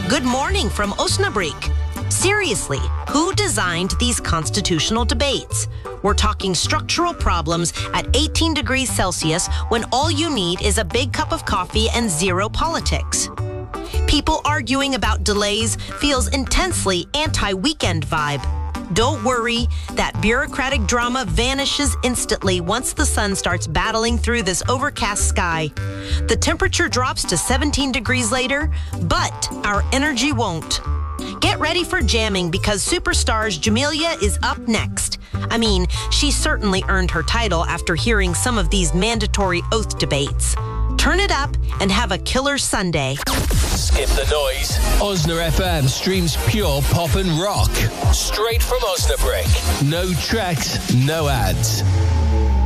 Good morning from Osnabrück. Seriously, who designed these constitutional debates? We're talking structural problems at 18 degrees Celsius when all you need is a big cup of coffee and zero politics. People arguing about delays feels intensely anti-weekend vibe. Don't worry, that bureaucratic drama vanishes instantly once the sun starts battling through this overcast sky. The temperature drops to 17 degrees later, but our energy won't. Get ready for jamming because Superstars Jamelia is up next. I mean, she certainly earned her title after hearing some of these mandatory oath debates. Turn it up and have a killer Sunday. Skip the noise. Osna FM streams pure pop and rock. Straight from Osnabrück. No tracks, no ads.